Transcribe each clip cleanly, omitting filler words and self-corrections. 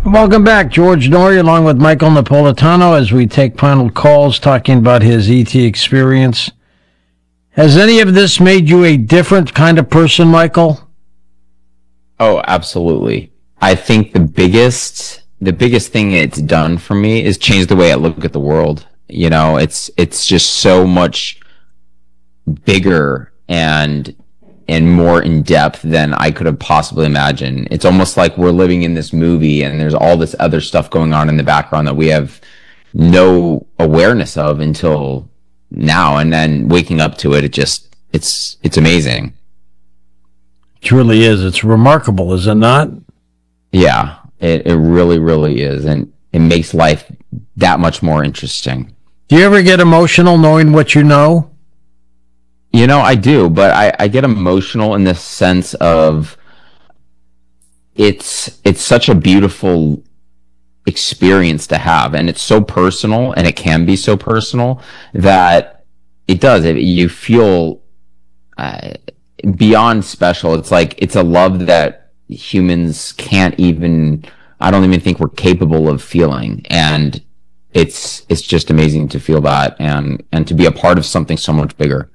Welcome back, George Norrie, along with Michael Napolitano, as we take final calls talking about his ET experience. Has any of this made you a different kind of person, Michael? Oh, absolutely. I think the biggest thing it's done for me is change the way I look at the world. You know, it's just so much bigger and more in depth than I could have possibly imagined. It's almost like we're living in this movie and there's all this other stuff going on in the background that we have no awareness of until now. And then waking up to it, it's amazing. It truly is. It's remarkable, is it not? Yeah, it really, really is. And it makes life that much more interesting. Do you ever get emotional knowing what you know? You know, I do, but I get emotional in the sense of it's such a beautiful experience to have, and it's so personal, and it can be so personal that you feel beyond special. It's like it's a love that humans can't even, I don't even think we're capable of feeling, and it's just amazing to feel that and to be a part of something so much bigger.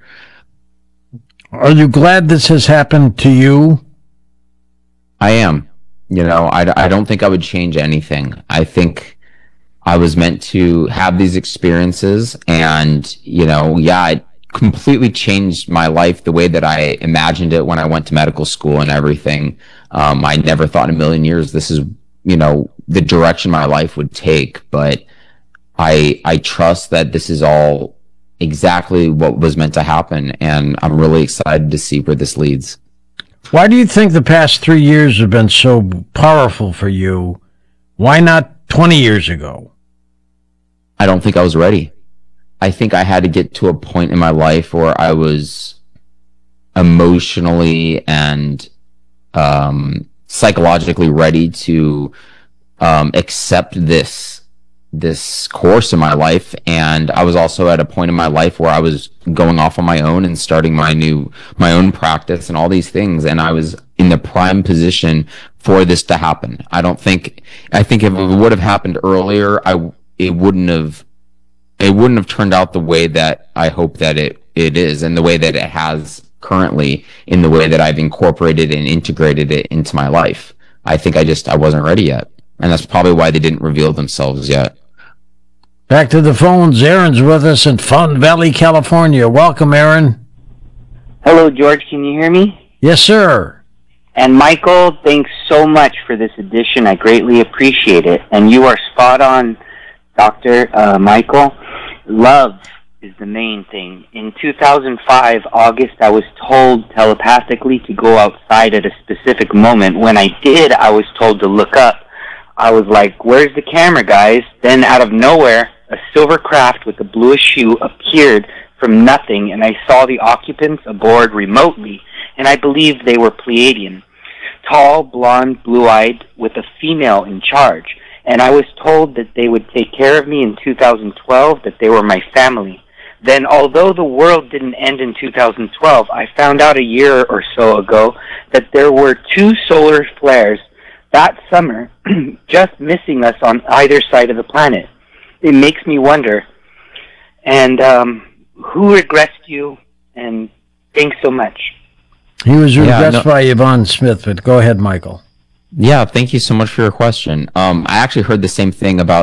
Are you glad this has happened to you? I am. You know, I don't think I would change anything. I think I was meant to have these experiences, and, you know, yeah, it completely changed my life the way that I imagined it when I went to medical school and everything. I never thought in a million years this is, you know, the direction my life would take, but I trust that this is all exactly what was meant to happen, and I'm really excited to see where this leads. Why do you think the past 3 years have been so powerful for you? Why not 20 years ago? I don't think I was ready. I think I had to get to a point in my life where I was emotionally and psychologically ready to accept this course in my life. And I was also at a point in my life where I was going off on my own and starting my own practice and all these things, and I was in the prime position for this to happen. I think if it would have happened earlier, it wouldn't have turned out the way that I hope that it is, and the way that it has currently, in the way that I've incorporated and integrated it into my life. I think I wasn't ready yet, and that's probably why they didn't reveal themselves yet. Back to the phones. Aaron's with us in Fountain Valley, California. Welcome, Aaron. Hello, George. Can you hear me? Yes, sir. And Michael, thanks so much for this edition. I greatly appreciate it. And you are spot on, Dr. Michael. Love is the main thing. In 2005, August, I was told telepathically to go outside at a specific moment. When I did, I was told to look up. I was like, where's the camera, guys? Then out of nowhere, a silver craft with a bluish hue appeared from nothing, and I saw the occupants aboard remotely, and I believed they were Pleiadian. Tall, blonde, blue-eyed, with a female in charge. And I was told that they would take care of me in 2012, that they were my family. Then, although the world didn't end in 2012, I found out a year or so ago that there were 2 solar flares that summer, just missing us on either side of the planet. It makes me wonder. And who regressed you? And thanks so much. He was regressed by Yvonne Smith, but go ahead, Michael. Yeah, thank you so much for your question. I actually heard the same thing about